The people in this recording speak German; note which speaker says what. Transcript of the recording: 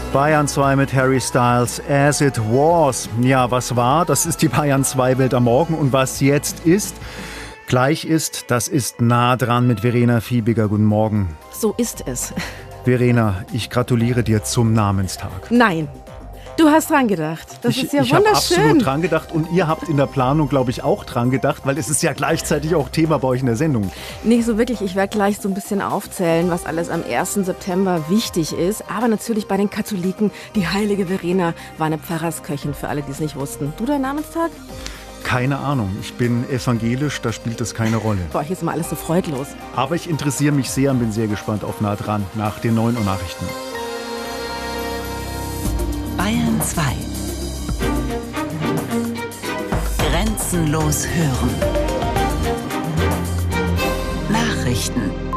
Speaker 1: Bayern 2 mit Harry Styles, As It Was. Ja, was war? Das ist die Bayern 2 Welt am Morgen. Und was jetzt ist, gleich ist, das ist nah dran mit Verena Fiebiger. Guten Morgen.
Speaker 2: So ist es.
Speaker 1: Verena, ich gratuliere dir zum Namenstag.
Speaker 2: Nein. Du hast dran gedacht. Das ist ja
Speaker 1: ich habe
Speaker 2: wunderschön.
Speaker 1: absolut dran gedacht und ihr habt in der Planung, glaube ich, auch dran gedacht, weil es ist ja gleichzeitig auch Thema bei euch in der Sendung.
Speaker 2: Nicht so wirklich. Ich werde gleich so ein bisschen aufzählen, was alles am 1. September wichtig ist. Aber natürlich bei den Katholiken, die heilige Verena war eine Pfarrersköchin, für alle, die es nicht wussten. Du dein Namenstag?
Speaker 1: Keine Ahnung. Ich bin evangelisch, da spielt das keine Rolle.
Speaker 2: Bei euch ist immer alles so freudlos.
Speaker 1: Aber ich interessiere mich sehr und bin sehr gespannt auf nah dran nach den 9 Uhr Nachrichten.
Speaker 3: Bayern 2. Grenzenlos hören. Nachrichten.